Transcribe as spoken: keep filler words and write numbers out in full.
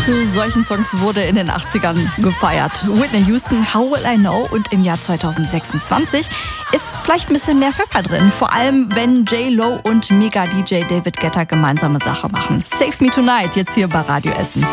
zu solchen Songs wurde in den achtzigern gefeiert. Whitney Houston, How Will I Know? Und im Jahr zweitausendsechsundzwanzig ist vielleicht ein bisschen mehr Pfeffer drin. Vor allem, wenn J-Lo und Mega-D J David Guetta gemeinsame Sache machen. Save Me Tonight, jetzt hier bei Radio Essen.